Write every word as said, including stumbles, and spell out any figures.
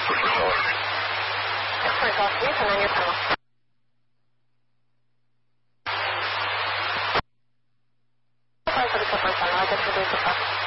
四十收。 First off, please, and then your tunnel. Sorry for the first time, I'll get to the first.